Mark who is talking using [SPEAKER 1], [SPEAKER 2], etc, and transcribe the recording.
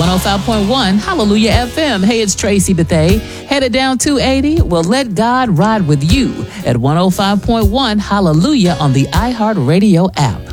[SPEAKER 1] 105.1 Hallelujah FM. Hey, it's Tracy Bethay. Headed down 280? Well, let God ride with you at 105.1 Hallelujah on the iHeartRadio app.